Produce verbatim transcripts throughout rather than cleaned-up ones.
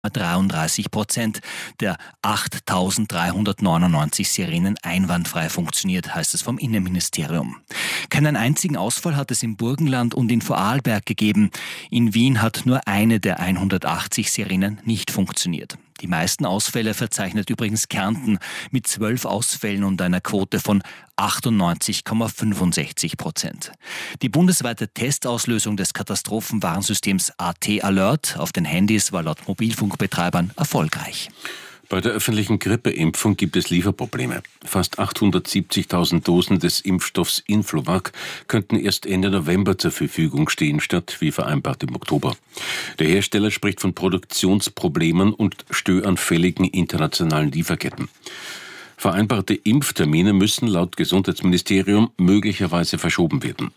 dreiunddreißig Prozent der achttausenddreihundertneunundneunzig Sirenen einwandfrei funktioniert, heißt es vom Innenministerium. Keinen einzigen Ausfall hat es im Burgenland und in Vorarlberg gegeben. In Wien hat nur eine der hundertachtzig Sirenen nicht funktioniert. Die meisten Ausfälle verzeichnet übrigens Kärnten mit zwölf Ausfällen und einer Quote von achtundneunzig Komma fünfundsechzig Prozent. Die bundesweite Testauslösung des Katastrophenwarnsystems A T Alert auf den Handys war laut Mobilfunkbetreibern erfolgreich. Bei der öffentlichen Grippeimpfung gibt es Lieferprobleme. Fast achthundertsiebzigtausend Dosen des Impfstoffs Influvac könnten erst Ende November zur Verfügung stehen, statt wie vereinbart im Oktober. Der Hersteller spricht von Produktionsproblemen und störanfälligen internationalen Lieferketten. Vereinbarte Impftermine müssen laut Gesundheitsministerium möglicherweise verschoben werden.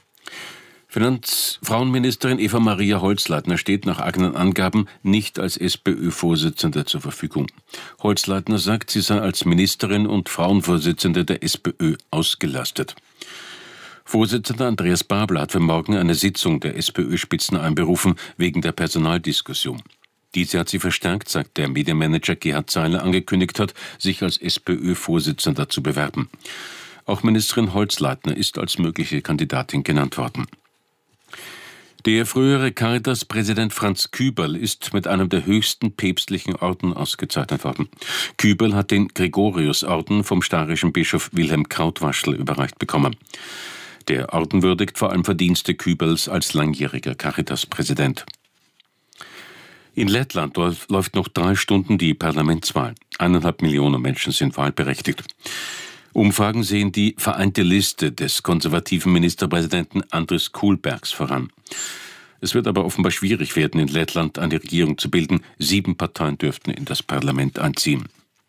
Finanzfrauenministerin Eva-Maria Holzleitner steht nach eigenen Angaben nicht als SPÖ-Vorsitzende zur Verfügung. Holzleitner sagt, sie sei als Ministerin und Frauenvorsitzende der SPÖ ausgelastet. Vorsitzender Andreas Babler hat für morgen eine Sitzung der SPÖ-Spitzen einberufen wegen der Personaldiskussion. Diese hat sie verstärkt, sagt der Medienmanager Gerhard Zeiler angekündigt hat, sich als SPÖ-Vorsitzender zu bewerben. Auch Ministerin Holzleitner ist als mögliche Kandidatin genannt worden. Der frühere Caritas-Präsident Franz Küberl ist mit einem der höchsten päpstlichen Orden ausgezeichnet worden. Küberl hat den Gregorius-Orden vom steirischen Bischof Wilhelm Krautwaschl überreicht bekommen. Der Orden würdigt vor allem Verdienste Küberls als langjähriger Caritas-Präsident. In Lettland läuft noch drei Stunden die Parlamentswahl. Eineinhalb Millionen Menschen sind wahlberechtigt. Umfragen sehen die vereinte Liste des konservativen Ministerpräsidenten Andris Kulbergs voran. Es wird aber offenbar schwierig werden, in Lettland eine Regierung zu bilden. Sieben Parteien dürften in das Parlament einziehen.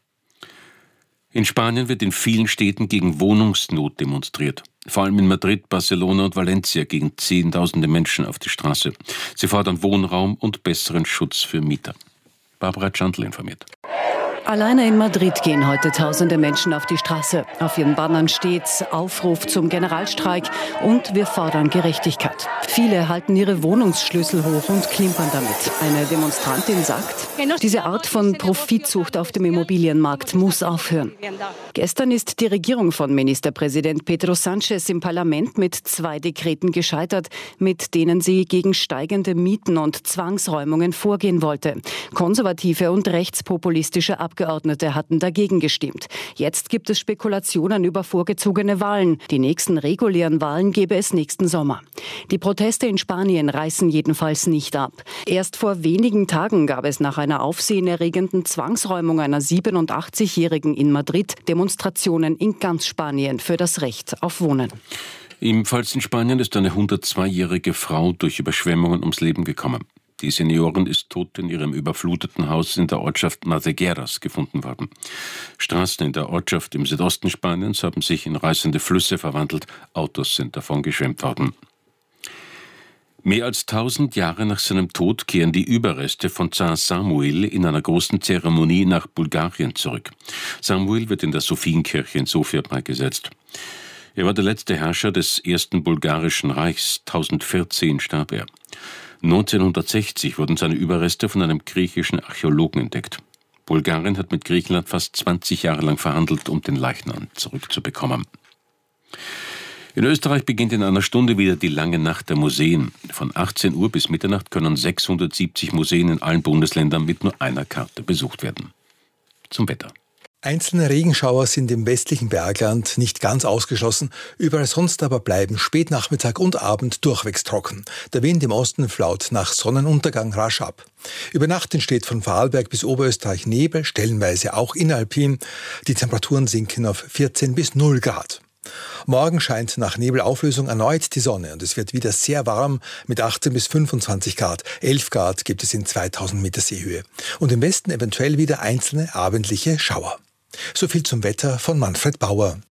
In Spanien wird in vielen Städten gegen Wohnungsnot demonstriert. Vor allem in Madrid, Barcelona und Valencia gehen Zehntausende Menschen auf die Straße. Sie fordern Wohnraum und besseren Schutz für Mieter. Barbara Tschandl informiert. Alleine in Madrid gehen heute tausende Menschen auf die Straße. Auf ihren Bannern steht Aufruf zum Generalstreik und wir fordern Gerechtigkeit. Viele halten ihre Wohnungsschlüssel hoch und klimpern damit. Eine Demonstrantin sagt, diese Art von Profitzucht auf dem Immobilienmarkt muss aufhören. Gestern ist die Regierung von Ministerpräsident Pedro Sánchez im Parlament mit zwei Dekreten gescheitert, mit denen sie gegen steigende Mieten und Zwangsräumungen vorgehen wollte. Konservative und rechtspopulistische Abgeordnete Abgeordnete hatten dagegen gestimmt. Jetzt gibt es Spekulationen über vorgezogene Wahlen. Die nächsten regulären Wahlen gäbe es nächsten Sommer. Die Proteste in Spanien reißen jedenfalls nicht ab. Erst vor wenigen Tagen gab es nach einer aufsehenerregenden Zwangsräumung einer siebenundachtzigjährigen in Madrid Demonstrationen in ganz Spanien für das Recht auf Wohnen. Ebenfalls in Spanien ist eine hundertzweijährige Frau durch Überschwemmungen ums Leben gekommen. Die Seniorin ist tot in ihrem überfluteten Haus in der Ortschaft Madegueras gefunden worden. Straßen in der Ortschaft im Südosten Spaniens haben sich in reißende Flüsse verwandelt. Autos sind davon geschwemmt worden. Mehr als tausend Jahre nach seinem Tod kehren die Überreste von Zar Samuil in einer großen Zeremonie nach Bulgarien zurück. Samuil wird in der Sophienkirche in Sofia beigesetzt. Er war der letzte Herrscher des ersten bulgarischen Reichs. tausendvierzehn starb er. neunzehnhundertsechzig wurden seine Überreste von einem griechischen Archäologen entdeckt. Bulgarien hat mit Griechenland fast zwanzig Jahre lang verhandelt, um den Leichnam zurückzubekommen. In Österreich beginnt in einer Stunde wieder die lange Nacht der Museen. Von achtzehn Uhr bis Mitternacht können sechshundertsiebzig Museen in allen Bundesländern mit nur einer Karte besucht werden. Zum Wetter. Einzelne Regenschauer sind im westlichen Bergland nicht ganz ausgeschlossen, überall sonst aber bleiben Spätnachmittag und Abend durchwegs trocken. Der Wind im Osten flaut nach Sonnenuntergang rasch ab. Über Nacht entsteht von Vorarlberg bis Oberösterreich Nebel, stellenweise auch inneralpin. Die Temperaturen sinken auf vierzehn bis null Grad. Morgen scheint nach Nebelauflösung erneut die Sonne und es wird wieder sehr warm mit achtzehn bis fünfundzwanzig Grad. elf Grad gibt es in zweitausend Meter Seehöhe. Und im Westen eventuell wieder einzelne abendliche Schauer. So viel zum Wetter von Manfred Bauer.